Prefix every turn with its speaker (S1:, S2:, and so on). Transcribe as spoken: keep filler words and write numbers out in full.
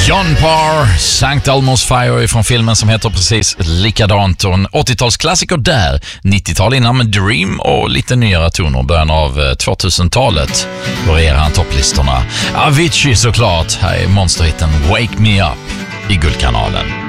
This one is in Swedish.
S1: John Parr, Sankt Elmo's Fire från filmen som heter precis likadant. Och en åttiotalsklassiker där, nittiotal innan med Dream och lite nyare toner början av tvåtusentalet. Börjar han topplistorna. Avicii såklart, här är monsterhitten Wake Me Up i Guldkanalen.